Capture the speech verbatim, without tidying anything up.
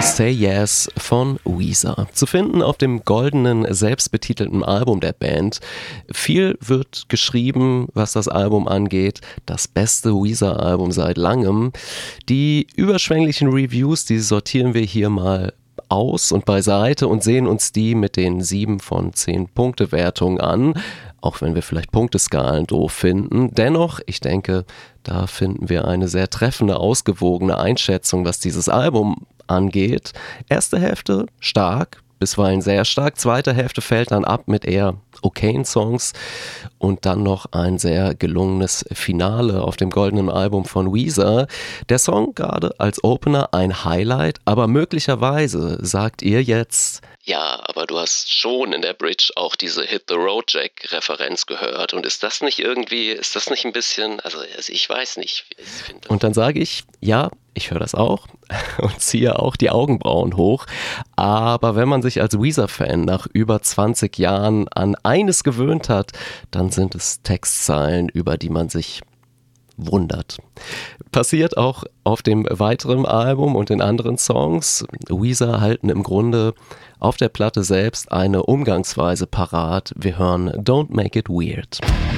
Say Yes von Weezer. Zu finden auf dem goldenen, selbstbetitelten Album der Band. Viel wird geschrieben, was das Album angeht. Das beste Weezer-Album seit langem. Die überschwänglichen Reviews, die sortieren wir hier mal aus und beiseite und sehen uns die mit den sieben von zehn Punkte-Wertungen an. Auch wenn wir vielleicht Punkteskalen doof finden. Dennoch, ich denke, da finden wir eine sehr treffende, ausgewogene Einschätzung, was dieses Album angeht. Erste Hälfte stark, bisweilen sehr stark. Zweite Hälfte fällt dann ab mit eher okayen Songs und dann noch ein sehr gelungenes Finale auf dem goldenen Album von Weezer. Der Song gerade als Opener ein Highlight, aber möglicherweise sagt ihr jetzt: Ja, aber du hast schon in der Bridge auch diese Hit the Road Jack-Referenz gehört. Und ist das nicht irgendwie, ist das nicht ein bisschen, also, also ich weiß nicht. Ich find und dann sage ich, ja, ich höre das auch und ziehe auch die Augenbrauen hoch. Aber wenn man sich als Weezer-Fan nach über zwanzig Jahren an eines gewöhnt hat, dann sind es Textzeilen, über die man sich wundert. Passiert auch auf dem weiteren Album und in anderen Songs. Weezer halten im Grunde auf der Platte selbst eine Umgangsweise parat. Wir hören Don't Make It Weird.